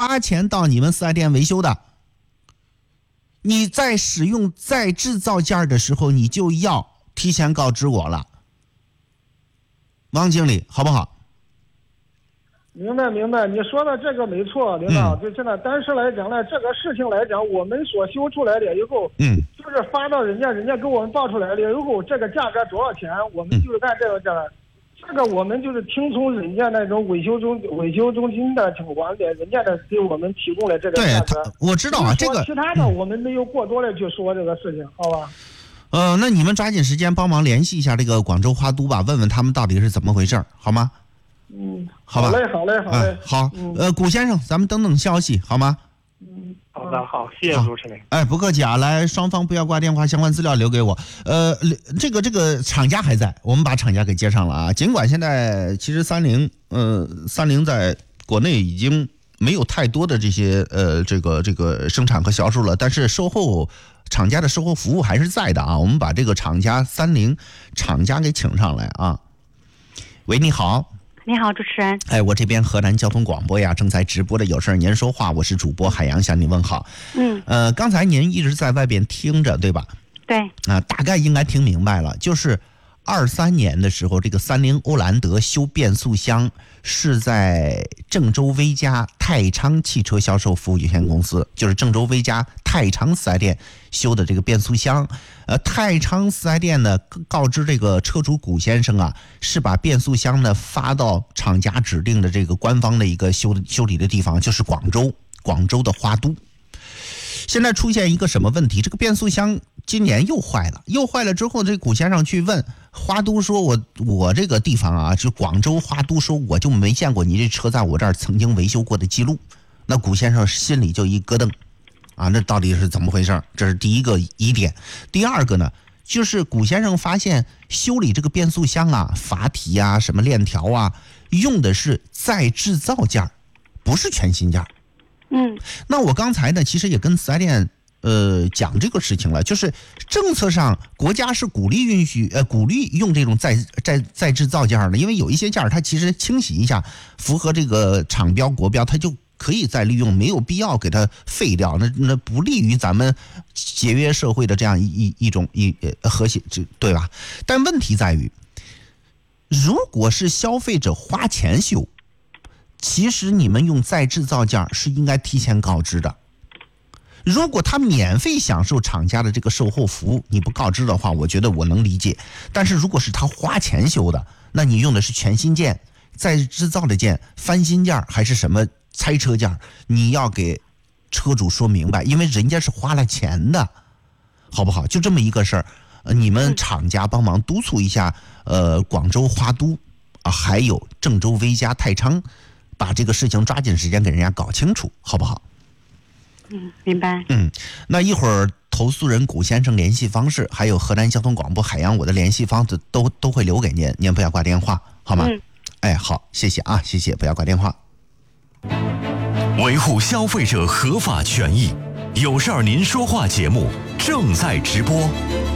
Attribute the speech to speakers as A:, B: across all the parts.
A: 花钱到你们4S店维修的，你在使用再制造件的时候，你就要提前告知我了，王经理，好不好？
B: 明白，你说的这个没错，领导，就现在，但是来讲呢，这个事情来讲，我们所修出来的以后，就是发到人家给我们报出来了以后，这个价格多少钱，我们就是按这个我们就是听从人家那种维修中心的情况的，人家的给我们提供了这个价格。对，
A: 我知道啊，这个
B: 其他的我们没有过多的去说这个事情，好吧？
A: 那你们抓紧时间帮忙联系一下这个广州花都吧，问问他们到底是怎么回事，好吗？好吧。
B: 好嘞。
A: 好，古先生，咱们等等消息，好吗？
C: 好的，好，谢谢主持人。
A: 不客气啊，来，双方不要挂电话，相关资料留给我。这个厂家还在，我们把厂家给接上了啊。尽管现在其实三菱在国内已经没有太多的这些这个生产和销售了，但是厂家的售后服务还是在的啊。我们把这个三菱厂家给请上来啊。喂，你好。
D: 你好，主持人。
A: 我这边河南交通广播呀正在直播的有事您说话，我是主播海洋，向您问好。刚才您一直在外边听着，对吧？
D: 对。
A: 大概应该听明白了，就是23年的时候，这个三菱欧蓝德修变速箱是在郑州威嘉太昌汽车销售服务有限公司，就是郑州威嘉太昌4S店修的这个变速箱。太昌4S店呢告知这个车主古先生啊，是把变速箱呢发到厂家指定的这个官方的一个修理的地方，就是广州的花都。现在出现一个什么问题？这个变速箱今年又坏了之后，这古先生去问花都，说我这个地方啊，就广州花都，说我就没见过你这车在我这儿曾经维修过的记录。那古先生心里就一咯噔啊，那到底是怎么回事？这是第一个疑点。第二个呢，就是古先生发现修理这个变速箱啊，阀体啊，什么链条啊，用的是再制造件，不是全新件。那我刚才呢，其实也跟4S店讲这个事情了，就是政策上国家是鼓励用这种再制造件的，因为有一些件它其实清洗一下，符合这个厂标国标，它就可以再利用，没有必要给它废掉，那不利于咱们节约社会的这样一种和谐，对吧？但问题在于，如果是消费者花钱修，其实你们用再制造件是应该提前告知的。如果他免费享受厂家的这个售后服务，你不告知的话，我觉得我能理解。但是如果是他花钱修的，那你用的是全新件、再制造的件、翻新件还是什么拆车件，你要给车主说明白，因为人家是花了钱的，好不好？就这么一个事儿，你们厂家帮忙督促一下，广州花都啊，还有郑州威嘉太昌，把这个事情抓紧时间给人家搞清楚，好不好？
D: 明白。
A: 那一会儿投诉人古先生联系方式，还有河南交通广播海洋我的联系方式都会留给您，您不要挂电话，好吗？好，谢谢啊，谢谢，不要挂电话。
E: 维护消费者合法权益，有事儿您说话节目正在直播。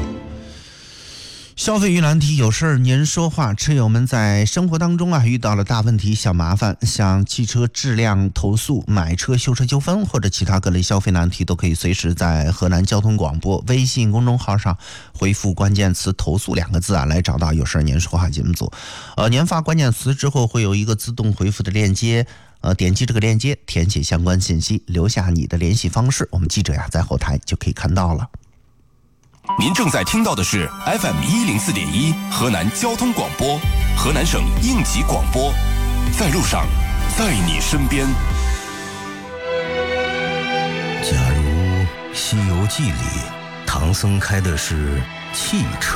A: 消费遇难题，有事儿您说话。车友们在生活当中啊遇到了大问题、小麻烦，像汽车质量投诉、买车修车纠纷或者其他各类消费难题，都可以随时在河南交通广播微信公众号上回复关键词投诉2个字啊，来找到有事儿您说话节目组。您发关键词之后会有一个自动回复的链接，点击这个链接填写相关信息，留下你的联系方式，我们记者呀在后台就可以看到了。
E: 您正在听到的是 FM104.1 河南交通广播，河南省应急广播，在路上，在你身边。
F: 假如《西游记》里唐僧开的是汽车，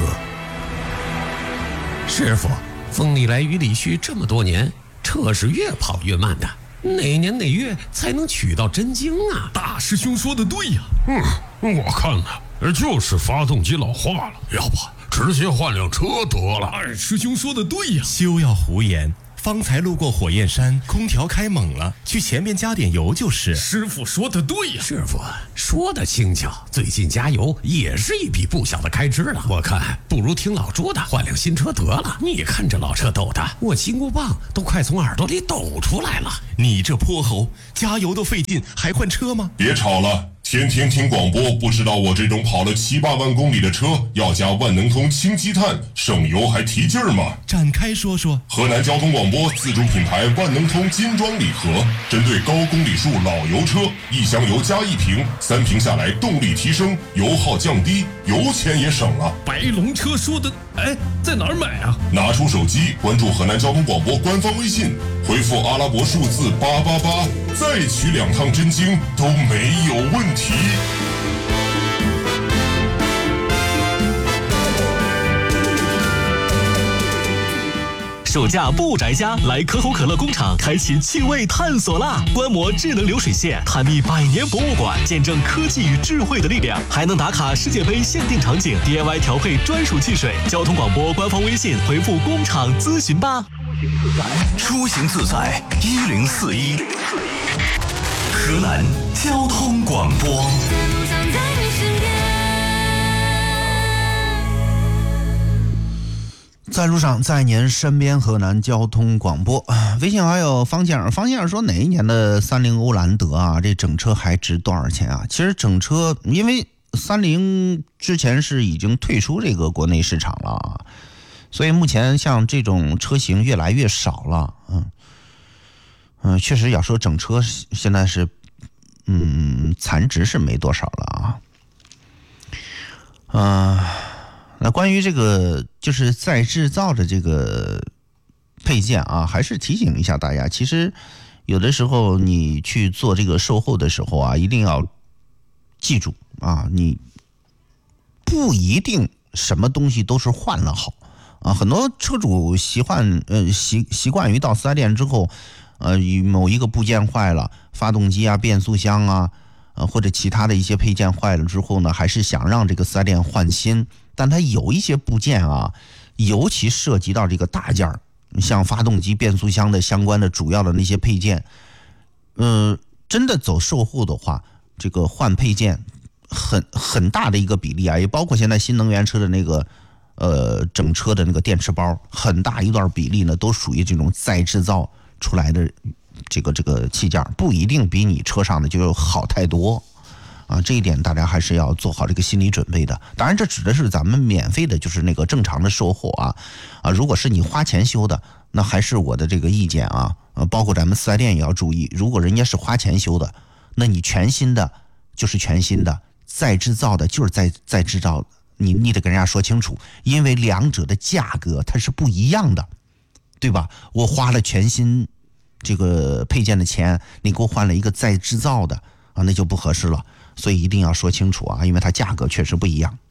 G: 师傅，风里来雨里去这么多年，车是越跑越慢的，哪年哪月才能取到真经啊？
H: 大师兄说的对呀，我看了。就是发动机老化了，要不直接换辆车得了。二师兄说的对呀，
E: 休要胡言， 方才路过火焰山，空调开猛了，去前面加点油就是。
H: 师傅说的对呀，
G: 师傅说的轻巧，最近加油也是一笔不小的开支了。我看不如听老朱的，换辆新车得了。你看这老车抖的，我金箍棒都快从耳朵里抖出来了。
E: 你这泼猴，加油都费劲，还换车吗？
I: 别吵了，天天听广播，不知道我这种跑了7、8万公里的车要加万能通氢积碳，省油还提劲儿吗？
E: 展开说说。
I: 河南交通广播自主品牌万能通金装礼盒，针对高公里数老油车，1箱油加1瓶，3瓶下来动力提升，油耗降低，油钱也省了。
H: 白龙车说的，在哪儿买啊？
I: 拿出手机关注河南交通广播官方微信，回复阿拉伯数字888，再取2趟真经都没有问题。
J: 暑假不宅家，来可口可乐工厂开启趣味探索啦！观摩智能流水线，探秘100年博物馆，见证科技与智慧的力量，还能打卡世界杯限定场景， DIY 调配专属汽水。交通广播官方微信回复工厂咨询吧。
F: 出行自在1041，河南交通广播。
A: 在路上，在您身边，河南交通广播。微信好友方健儿，方健儿说哪一年的30欧蓝德啊？这整车还值多少钱啊？其实整车，因为30之前是已经退出这个国内市场了啊，所以目前像这种车型越来越少了。确实要说整车现在是，残值是没多少了啊。那关于这个就是再制造的这个配件啊，还是提醒一下大家，其实有的时候你去做这个售后的时候啊，一定要记住啊，你不一定什么东西都是换了好啊。很多车主习惯于到4S店之后，某一个部件坏了，发动机啊、变速箱啊，或者其他的一些配件坏了之后呢，还是想让这个4S店换新。但它有一些部件啊，尤其涉及到这个大件儿，像发动机、变速箱的相关的主要的那些配件，真的走售后的话，这个换配件很大的一个比例啊，也包括现在新能源车的那个整车的那个电池包，很大一段比例呢，都属于这种再制造出来的这个器件，不一定比你车上的就好太多。这一点大家还是要做好这个心理准备的。当然，这指的是咱们免费的，就是那个正常的售后如果是你花钱修的，那还是我的这个意见包括咱们4S店也要注意，如果人家是花钱修的，那你全新的就是全新的，再制造的就是再制造的，你得跟人家说清楚，因为两者的价格它是不一样的，对吧？我花了全新这个配件的钱，你给我换了一个再制造的那就不合适了。所以一定要说清楚因为它价格确实不一样。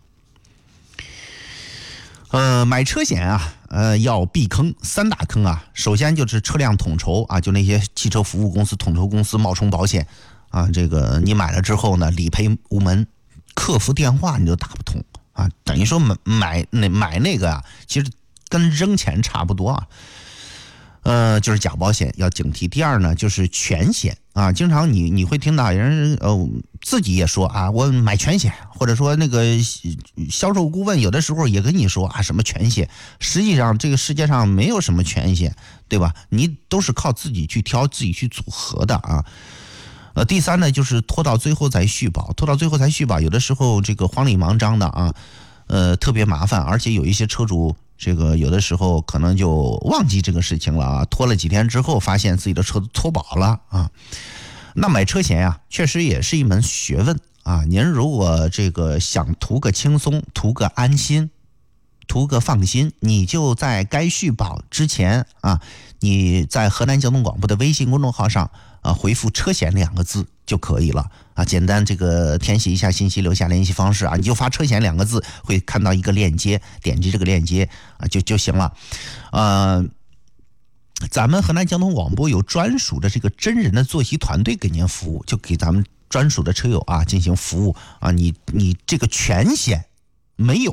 A: 买车险要避坑，3大坑首先就是车辆统筹就那些汽车服务公司、统筹公司冒充保险这个你买了之后呢，理赔无门，客服电话你都打不通等于说买那个其实跟扔钱差不多就是假保险要警惕。第二呢，就是全险经常你会听到人自己也说我买全险，或者说那个销售顾问有的时候也跟你说什么全险，实际上这个世界上没有什么全险，对吧？你都是靠自己去挑、自己去组合的第三呢，就是拖到最后再续保，有的时候这个慌里忙张的特别麻烦，而且有一些车主这个有的时候可能就忘记这个事情了拖了几天之后发现自己的车脱保了那买车险确实也是一门学问您如果这个想图个轻松、图个安心、图个放心，你就在该续保之前你在河南交通广播的微信公众号上回复车险2个字就可以了简单这个填写一下信息，留下联系方式你就发车险2个字，会看到一个链接，点击这个链接就行了咱们河南交通广播有专属的这个真人的作息团队给您服务，就给咱们专属的车友进行服务你这个全险没有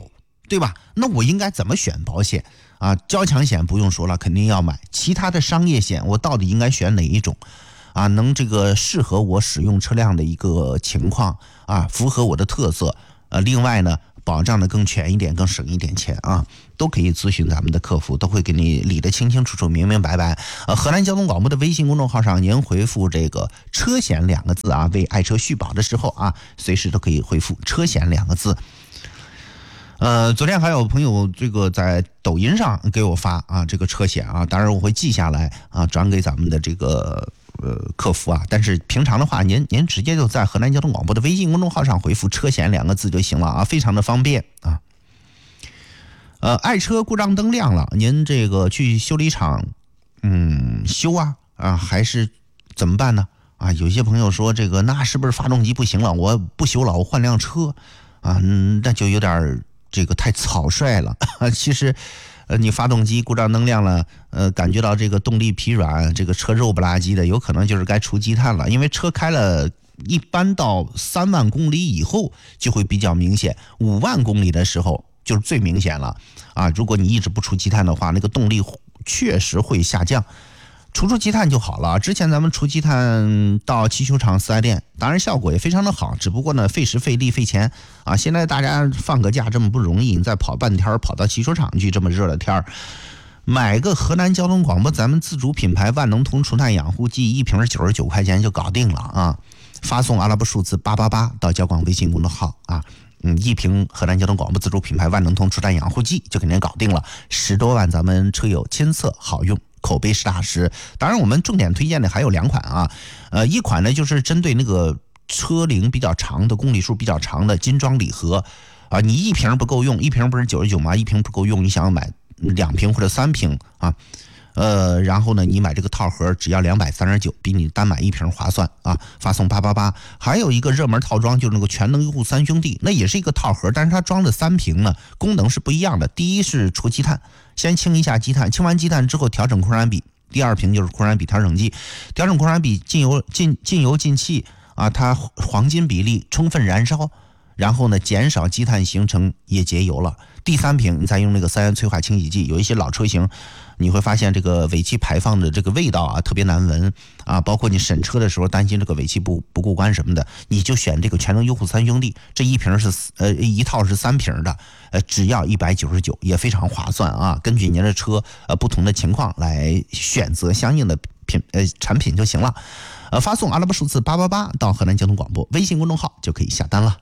A: 对吧？那我应该怎么选保险啊？交强险不用说了，肯定要买。其他的商业险，我到底应该选哪一种啊？能这个适合我使用车辆的一个情况啊，符合我的特色。另外呢，保障的更全一点，更省一点钱啊，都可以咨询咱们的客服，都会给你理得清清楚楚、明明白白。河南交通广播的微信公众号上，您回复这个“车险”两个字啊，为爱车续保的时候啊，随时都可以回复“车险”两个字。昨天还有朋友这个在抖音上给我发啊，这个车险啊，当然我会记下来啊，转给咱们的这个客服啊。但是平常的话，您直接就在河南交通广播的微信公众号上回复“车险”两个字就行了啊，非常的方便啊。爱车故障灯亮了，您这个去修理厂修啊还是怎么办呢？啊，有些朋友说这个那是不是发动机不行了，我不修了，我换辆车啊，那就有点这个太草率了。其实你发动机故障灯亮了，感觉到这个动力疲软，这个车肉不拉几的，有可能就是该除积碳了。因为车开了一般到3万公里以后就会比较明显，5万公里的时候就是最明显了啊！如果你一直不除积碳的话，那个动力确实会下降。除积碳就好了。之前咱们除积碳到汽修厂4S店，当然效果也非常的好，只不过呢费时费力费钱啊。现在大家放个假这么不容易，你再跑半天跑到汽修厂去，这么热的天儿，买个河南交通广播咱们自主品牌万能铜除碳养护剂，一瓶99块钱就搞定了啊！发送阿拉伯数字888到交广微信公众号啊。一瓶河南交通广播自主品牌万能铜除碳养护剂就给您搞定了，10多万咱们车友亲测好用，口碑实打实。当然我们重点推荐的还有2款啊，一款呢就是针对那个车龄比较长的、公里数比较长的精装礼盒啊，你一瓶不够用，一瓶不是99吗？一瓶不够用，你想买2瓶或者3瓶啊。然后呢，你买这个套盒只要239，比你单买1瓶划算啊！发送888。还有一个热门套装就是那个全能优护3兄弟，那也是一个套盒，但是它装的3瓶呢，功能是不一样的。第一是除积碳，先清一下积碳，清完积碳之后调整空燃比。第二瓶就是空燃比调整剂，调整空燃比进油进气啊，它黄金比例充分燃烧，然后呢减少积碳形成，也节油了。第3瓶你再用那个3元催化清洗剂，有一些老车型你会发现这个尾气排放的这个味道啊特别难闻啊，包括你审车的时候担心这个尾气不过关什么的，你就选这个全能优护3兄弟，这一套是3瓶的，只要199，也非常划算啊。根据您的车不同的情况来选择相应的产品就行了。发送阿拉伯数字888到河南交通广播微信公众号就可以下单了。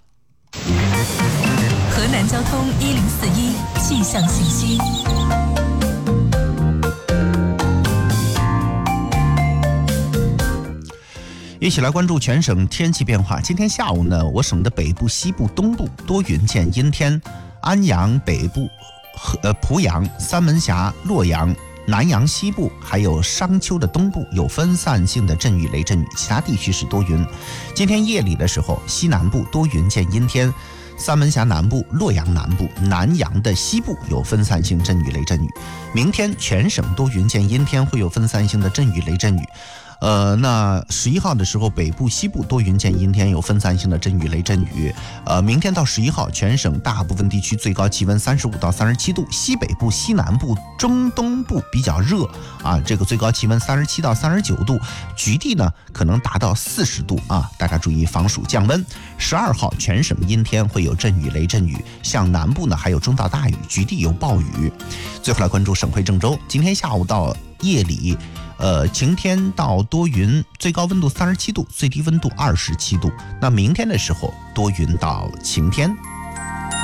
K: 河南交通1041气象信息。
A: 一起来关注全省天气变化。今天下午呢，我省的北部、西部、东部多云见阴天，安阳北部、濮阳、三门峡、洛阳、南阳西部还有商丘的东部有分散性的阵雨雷阵雨，其他地区是多云。今天夜里的时候，西南部多云见阴天，三门峡南部、洛阳南部、南阳的西部有分散性阵雨雷阵雨。明天全省多云见阴天，会有分散性的阵雨雷阵雨。那11号的时候，北部、西部多云见阴天，有分散性的阵雨雷阵雨。明天到11号，全省大部分地区最高气温35到37度，西北部、西南部、中东部比较热啊，这个最高气温37到39度，局地呢可能达到40度啊，大家注意防暑降温。12号全省阴天，会有阵雨雷阵雨，像南部呢还有中到大雨，局地有暴雨。最后来关注省会郑州，今天下午到夜里。晴天到多云，最高温度37度，最低温度27度。那明天的时候，多云到晴天。